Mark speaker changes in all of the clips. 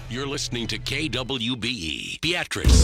Speaker 1: You're listening to KWBE, Beatrice.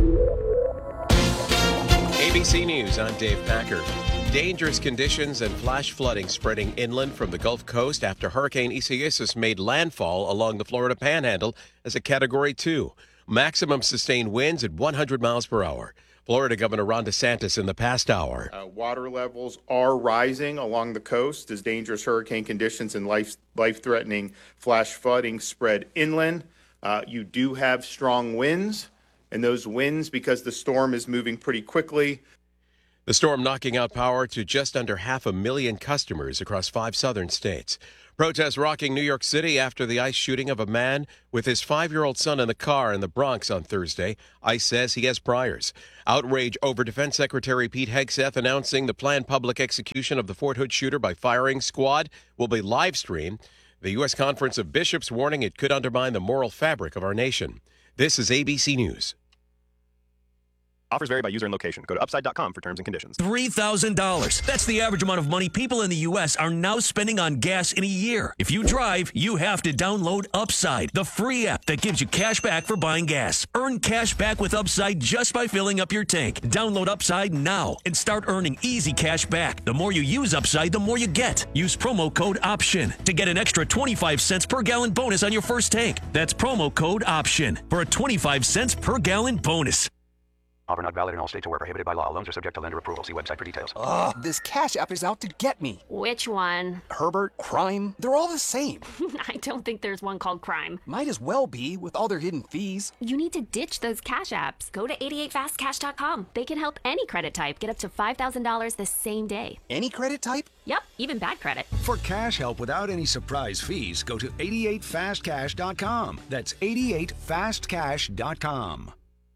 Speaker 2: ABC News, I'm Dave Packer. Dangerous conditions and flash flooding spreading inland from the Gulf Coast after Hurricane Isaias made landfall along the Florida Panhandle as a Category 2. Maximum sustained winds at 100 miles per hour. Florida Governor Ron DeSantis in the past hour.
Speaker 3: Water levels are rising along the coast as dangerous hurricane conditions and life-threatening flash flooding spread inland. You do have strong winds, and those winds, because the storm is moving pretty quickly.
Speaker 2: The storm knocking out power to just under 500,000 customers across 5 southern states. Protests rocking New York City after the ICE shooting of a man with his 5-year-old son in the car in the Bronx on Thursday. ICE says he has priors. Outrage over Defense Secretary Pete Hegseth announcing the planned public execution of the Fort Hood shooter by firing squad will be live streamed. The U.S. Conference of Bishops warning it could undermine the moral fabric of our nation. This is ABC News.
Speaker 4: Offers vary by user and location. Go to upside.com for terms and conditions.
Speaker 5: $3,000. That's the average amount of money people in the U.S. are now spending on gas in a year. If you drive, you have to download Upside, the free app that gives you cash back for buying gas. Earn cash back with Upside just by filling up your tank. Download Upside now and start earning easy cash back. The more you use Upside, the more you get. Use promo code OPTION to get an extra 25 cents per gallon bonus on your first tank. That's promo code OPTION for a 25 cents per gallon bonus.
Speaker 6: Offer not valid in all states or where prohibited by law. Loans are subject to lender approval. See website for details.
Speaker 7: Ugh, this Cash App is out to get me.
Speaker 8: Which one?
Speaker 7: Herbert, Crime, they're all the same.
Speaker 8: I don't think there's one called Crime.
Speaker 7: Might as well be, with all their hidden fees.
Speaker 8: You need to ditch those Cash Apps. Go to 88fastcash.com. They can help any credit type get up to $5,000 the same day.
Speaker 7: Any credit type?
Speaker 8: Yep, even bad credit.
Speaker 9: For cash help without any surprise fees, go to 88fastcash.com. That's 88fastcash.com.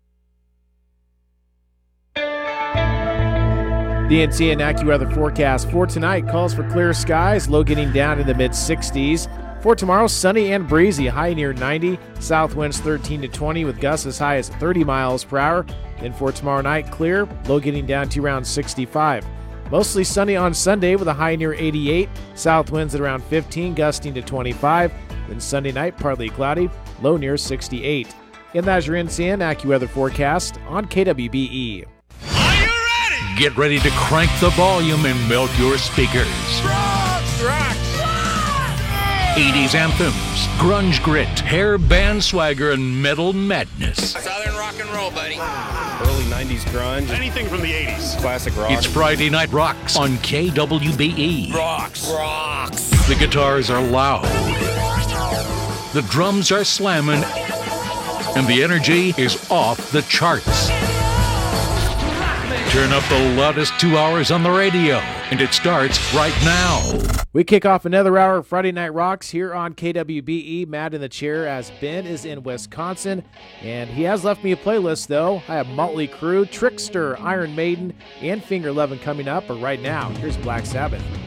Speaker 10: DNC and AccuWeather forecast for tonight calls for clear skies, low getting down in the mid-60s. For tomorrow, sunny and breezy, high near 90, south winds 13 to 20 with gusts as high as 30 miles per hour. Then for tomorrow night, clear, low getting down to around 65. Mostly sunny on Sunday with a high near 88, south winds at around 15, gusting to 25. Then Sunday night, partly cloudy, low near 68. And that's your NCN AccuWeather forecast on KWBE.
Speaker 1: Get ready to crank the volume and melt your speakers. 80s anthems, grunge grit, hair band swagger, and metal madness.
Speaker 11: Southern rock and roll, buddy.
Speaker 4: Early 90s grunge.
Speaker 11: Anything from the 80s.
Speaker 4: Classic rock.
Speaker 1: It's Friday Night Rocks on KWBE.
Speaker 11: Rocks.
Speaker 1: The guitars are loud. The drums are slamming. And the energy is off the charts. Turn up the loudest 2 hours on the radio, and it starts right now.
Speaker 10: We kick off another hour of Friday Night Rocks here on KWBE. Matt in the chair as Ben is in Wisconsin, and he has left me a playlist, though. I have Motley Crue, Trickster, Iron Maiden, and Finger Eleven coming up, but right now, here's Black Sabbath.